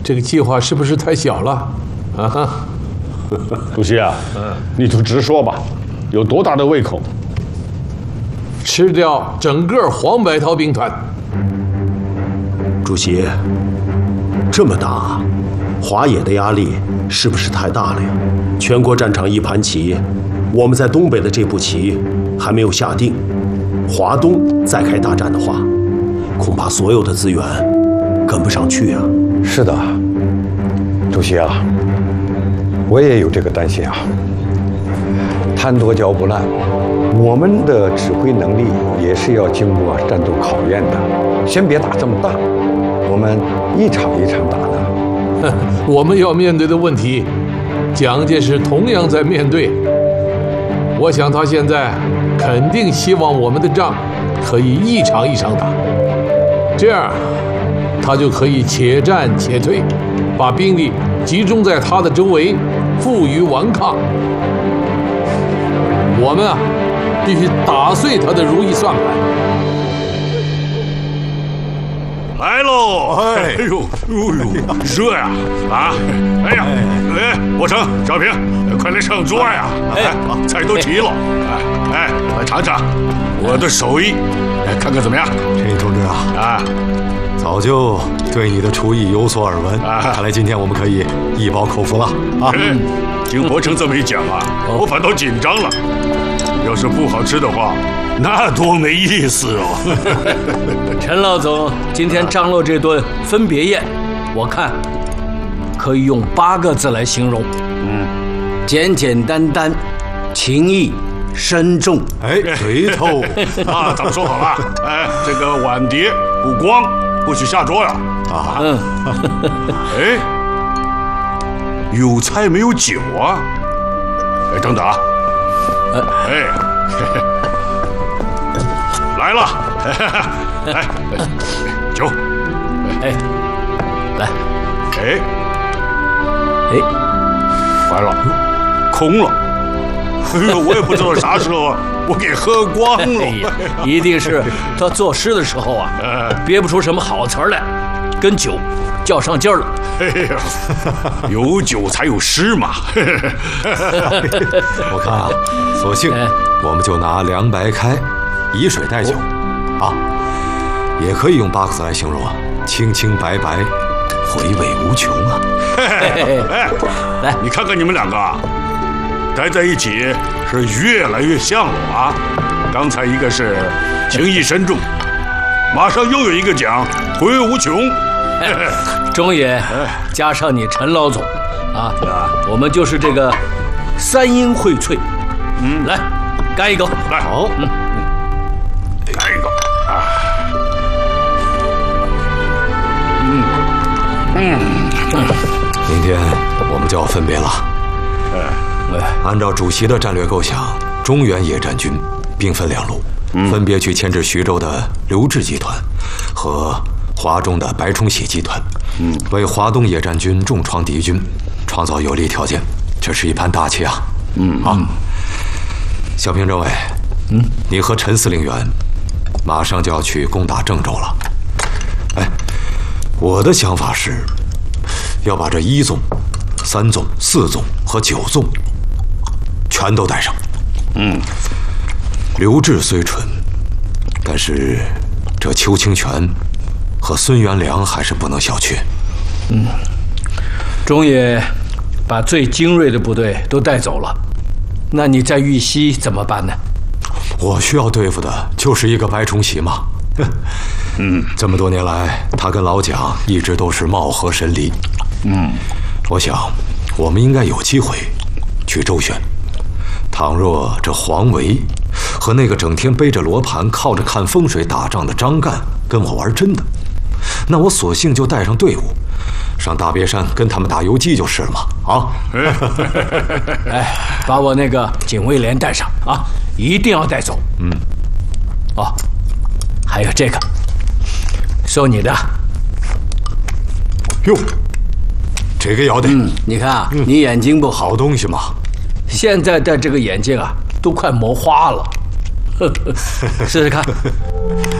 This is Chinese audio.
这个计划是不是太小了？啊哈， 主席啊，你就直说吧，有多大的胃口？ 吃掉整个黄白桃兵团。 主席，这么大，华野的压力是不是太大了呀？全国战场一盘棋，我们在东北的这步棋还没有下定，华东再开大战的话，恐怕所有的资源跟不上去啊。 是的，主席啊，我也有这个担心啊。贪多嚼不烂，我们的指挥能力也是要经过战斗考验的。先别打这么大，我们一场一场打呢。 我们要面对的问题，蒋介石同样在面对。我想他现在肯定希望我们的仗可以一场一场打，这样他就可以且战且退，把兵力集中在他的周围，负隅顽抗。我们啊，必须打碎他的如意算盘。 来喽！哎呦，热呀！啊！哎呀，哎，伯承、小平，快来上桌呀！哎，菜都齐了。哎，尝尝我的手艺，看看怎么样？ 陈毅同志啊，早就对你的厨艺有所耳闻，看来今天我们可以一饱口福了啊！ 听伯承这么一讲啊，我反倒紧张了。要是不好吃的话，那多没意思哦！ 陈老总今天张罗这顿分别宴，我看可以用8个字来形容：简简单单，情义深重。 哎，对头啊，咱们说好了，哎，这个碗碟不光，不许下桌呀！啊，哎，有菜没有酒啊？哎，等等啊！哎，来了，来，酒， 哎，来， 完了，空了，哎呦，我也不知道啥时候我给喝光了。 一定是他作诗的时候啊，憋不出什么好词儿来，跟酒较上劲儿了。 哎呀，有酒才有诗嘛！ 我看啊，索性我们就拿凉白开，以水代酒，啊，也可以用8个字来形容啊：清清白白，回味无穷啊！ 哎，来，你看看你们2个啊，待在一起是越来越像了啊！刚才一个是情义深重，马上又有一个讲回味无穷。 中野加上你陈老总，啊，我们就是这个3英荟萃。来，干一个， 来，好，干一个啊， 明天我们就要分别了。按照主席的战略构想，中原野战军兵分2路，分别去牵制徐州的刘志集团和华中的白崇禧集团，为华东野战军重创敌军创造有利条件。这是一盘大棋啊！小平政委，你和陈司令员马上就要去攻打郑州了。哎，我的想法是，要把这1纵、3纵、4纵和9纵全都带上。刘志虽蠢，但是这邱清泉和孙元良还是不能小觑。 中野把最精锐的部队都带走了，那你在玉溪怎么办呢？ 我需要对付的就是一个白崇禧嘛。这么多年来，他跟老蒋一直都是貌合神离。我想我们应该有机会去周旋。倘若这黄维和那个整天背着罗盘靠着看风水打仗的张干跟我玩真的，那我索性就带上队伍上大别山跟他们打游击就是了嘛！啊！ 哎，把我那个警卫连带上啊，一定要带走。哦，还有这个，收你的。 哟，这个要得。 你看啊，你眼睛不好， 好东西嘛。 现在戴这个眼镜啊，都快磨花了。试试看。